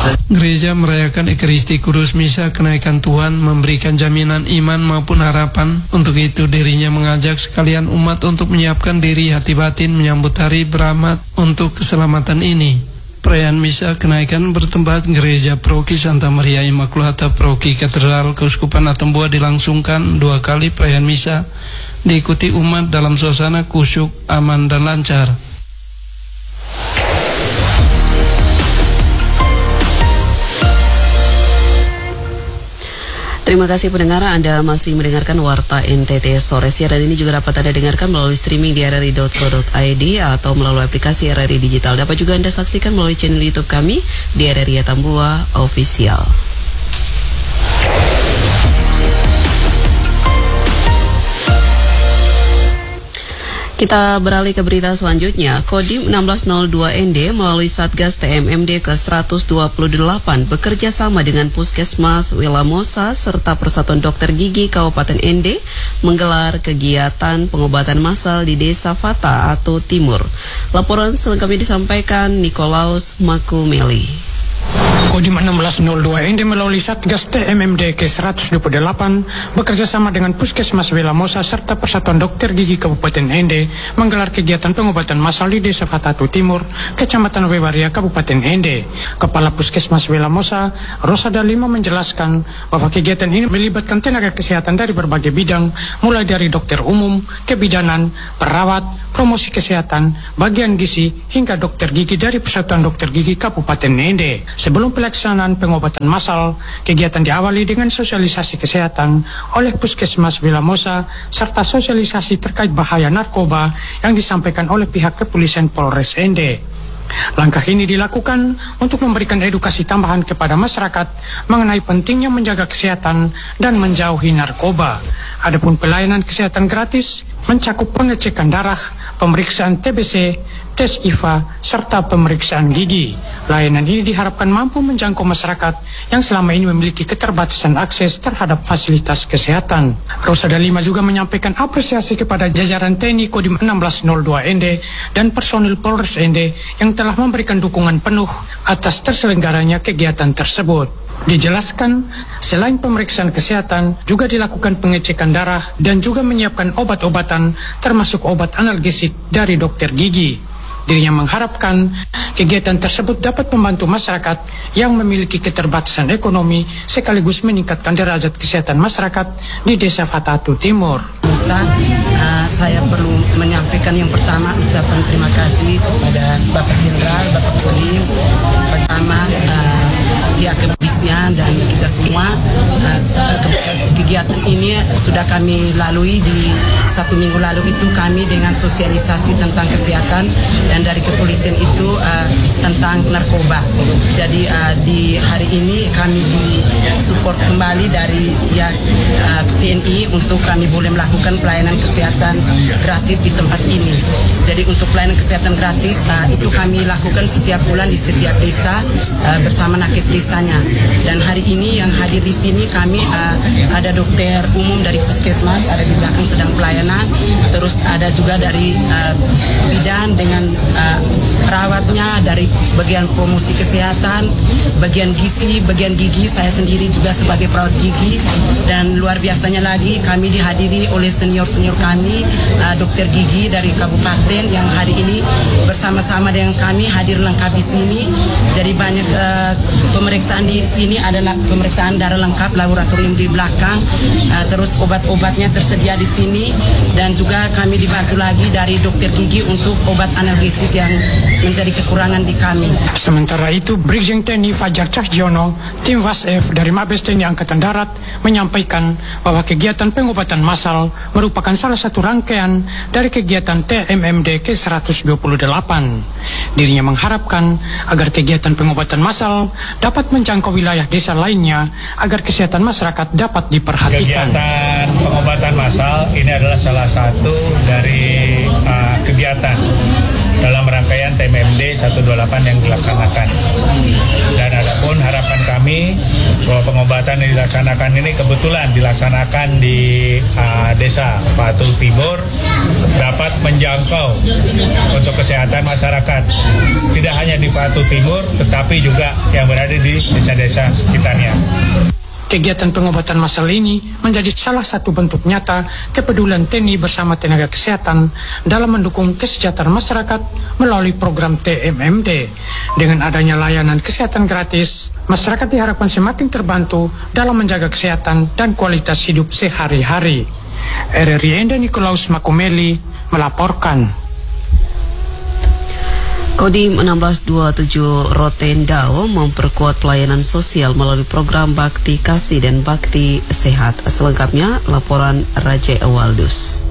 Gereja merayakan Ekaristi Kudus Misa kenaikan Tuhan, memberikan jaminan iman maupun harapan. Untuk itu dirinya mengajak sekalian umat untuk menyiapkan diri hati batin menyambut hari beramat untuk keselamatan ini. Perayaan Misa kenaikan bertempat Gereja Paroki Santa Maria Immaculata Paroki Katedral Keuskupan Atambua dilangsungkan 2 kali perayaan Misa, diikuti umat dalam suasana kusyuk, aman dan lancar. Terima kasih pendengar, Anda masih mendengarkan Warta NTT Sore. Siaran ini juga dapat Anda dengarkan melalui streaming di rri.co.id atau melalui aplikasi RRI Digital. Dapat juga Anda saksikan melalui channel YouTube kami di RRI Atambua Official. Kita beralih ke berita selanjutnya. Kodim 1602ND melalui Satgas TMMD ke-128 bekerja sama dengan Puskesmas Wilamosa serta Persatuan Dokter Gigi Kabupaten ND menggelar kegiatan pengobatan massal di Desa Fata atau Timur. Laporan selengkapnya disampaikan Nikolaus Makumeli. Kodim 1602 ND melalui Satgas TMMD ke-128 bekerja sama dengan Puskesmas Wilamosa serta Persatuan Dokter Gigi Kabupaten ND menggelar kegiatan pengobatan massal di Desa Fatatu Timur, Kecamatan Wewaria, Kabupaten ND. Kepala Puskesmas Wilamosa, Rosada Lima menjelaskan bahwa kegiatan ini melibatkan tenaga kesehatan dari berbagai bidang, mulai dari dokter umum, kebidanan, perawat, promosi kesehatan, bagian gizi, hingga dokter gigi dari Persatuan Dokter Gigi Kabupaten ND. Sebelum pelaksanaan pengobatan massal, kegiatan diawali dengan sosialisasi kesehatan oleh Puskesmas Wilamosa serta sosialisasi terkait bahaya narkoba yang disampaikan oleh pihak kepolisian Polres ND. Langkah ini dilakukan untuk memberikan edukasi tambahan kepada masyarakat mengenai pentingnya menjaga kesehatan dan menjauhi narkoba. Adapun pelayanan kesehatan gratis mencakup pengecekan darah, pemeriksaan TBC, tes IVA, serta pemeriksaan gigi. Layanan ini diharapkan mampu menjangkau masyarakat yang selama ini memiliki keterbatasan akses terhadap fasilitas kesehatan. Rosada Lima juga menyampaikan apresiasi kepada jajaran TNI Kodim 1602 ND dan personil Polres ND yang telah memberikan dukungan penuh atas terselenggaranya kegiatan tersebut. Dijelaskan, selain pemeriksaan kesehatan, juga dilakukan pengecekan darah dan juga menyiapkan obat-obatan termasuk obat analgesik dari dokter gigi. Dirinya mengharapkan kegiatan tersebut dapat membantu masyarakat yang memiliki keterbatasan ekonomi sekaligus meningkatkan derajat kesehatan masyarakat di Desa Fatatu Timur. Saya perlu menyampaikan yang pertama ucapan terima kasih kepada Bapak Jenderal, Bapak Kodim, pertama pihak kepolisian dan kita semua. Kegiatan ini sudah kami lalui di 1 minggu lalu itu kami dengan sosialisasi tentang kesehatan dan dari kepolisian itu tentang narkoba. Jadi di hari ini kami disupport kembali dari TNI untuk kami boleh melakukan pelayanan kesehatan gratis di tempat ini. Jadi untuk pelayanan kesehatan gratis itu kami lakukan setiap bulan di setiap desa bersama nakes desanya. Dan hari ini yang hadir di sini kami ada dokter umum dari puskesmas, ada di belakang sedang pelayanan, terus ada juga dari bidan dengan perawatnya dari bagian promosi kesehatan, bagian gizi, bagian gigi, saya sendiri juga sebagai perawat gigi, dan luar biasanya lagi kami dihadiri oleh senior-senior kami, dokter gigi dari kabupaten yang hari ini bersama-sama dengan kami hadir lengkap di sini. Jadi banyak pemeriksaan di sini, adalah pemeriksaan darah lengkap, laboratorium di belakang, terus obat-obatnya tersedia di sini, dan juga kami dibantu lagi dari dokter gigi untuk obat analgesik yang menjadi kekurangan di kami. Sementara itu, Brigjen TNI Fajar Cahyono, tim WASF dari Mabes TNI Angkatan Darat menyampaikan bahwa kegiatan pengobatan massal merupakan salah satu rangkaian dari kegiatan TMMD ke-128. Dirinya mengharapkan agar kegiatan pengobatan massal dapat menjangkau wilayah desa lainnya agar kesehatan masyarakat dapat diperhatikan. Kegiatan pengobatan massal ini adalah salah satu dari kegiatan dalam rangkaian TMMD 128 yang dilaksanakan. Dan adapun Namun harapan kami bahwa pengobatan yang dilaksanakan ini kebetulan dilaksanakan di desa Patu Timur dapat menjangkau untuk kesehatan masyarakat. Tidak hanya di Patu Timur, tetapi juga yang berada di desa-desa sekitarnya. Kegiatan pengobatan massal ini menjadi salah satu bentuk nyata kepedulian TNI bersama tenaga kesehatan dalam mendukung kesejahteraan masyarakat melalui program TMMD. Dengan adanya layanan kesehatan gratis, masyarakat diharapkan semakin terbantu dalam menjaga kesehatan dan kualitas hidup sehari-hari. RRI Enda Nikolaus Makumeli melaporkan. Kodim 1627 Rotendao memperkuat pelayanan sosial melalui program Bakti Kasih dan Bakti Sehat. Selengkapnya laporan Raja Ewaldus.